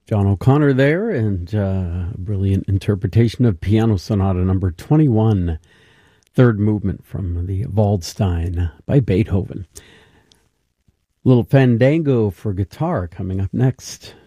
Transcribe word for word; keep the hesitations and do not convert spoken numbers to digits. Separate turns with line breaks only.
John O'Connor there, and uh, a brilliant interpretation of Piano Sonata number twenty-one, third movement from the Waldstein by Beethoven. Little Fandango for guitar coming up next.